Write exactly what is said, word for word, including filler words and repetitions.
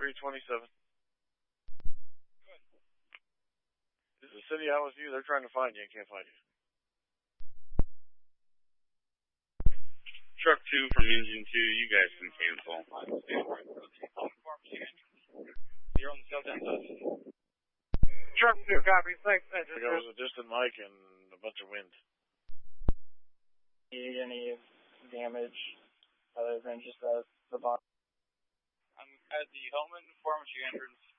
three twenty-seven. This is City I was you. They're trying to find you and can't find you. Truck two from engine two, you guys can cancel. You're on the south end side. Truck two, copy. Thanks, engine two. There was a distant mic and a bunch of wind. Need any damage other than just the, the box? I'm at the Hellman Pharmacy entrance.